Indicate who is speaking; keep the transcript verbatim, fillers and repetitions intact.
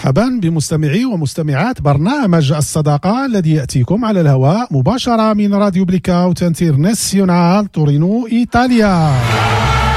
Speaker 1: مرحبا بمستمعي ومستمعات برنامج الصداقة الذي يأتيكم على الهواء مباشرة من راديو بليكاوت انترناسيونال تورينو إيطاليا.